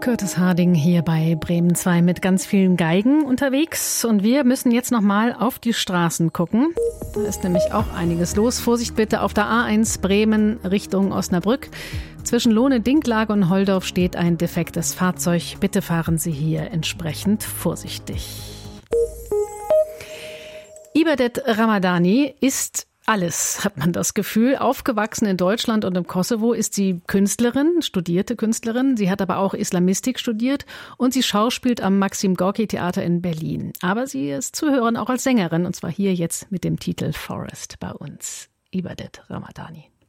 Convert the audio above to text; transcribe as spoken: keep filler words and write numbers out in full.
Curtis Harding hier bei Bremen zwei mit ganz vielen Geigen unterwegs. Und wir müssen jetzt noch mal auf die Straßen gucken. Da ist nämlich auch einiges los. Vorsicht bitte auf der A eins Bremen Richtung Osnabrück. Zwischen Lohne, Dinklage und Holdorf steht ein defektes Fahrzeug. Bitte fahren Sie hier entsprechend vorsichtig. Ibadet Ramadani ist alles, hat man das Gefühl. Aufgewachsen in Deutschland und im Kosovo ist sie Künstlerin, studierte Künstlerin. Sie hat aber auch Islamistik studiert und sie schauspielt am Maxim Gorki Theater in Berlin. Aber sie ist zu hören auch als Sängerin, und zwar hier jetzt mit dem Titel Forest bei uns. Ibadet Ramadani.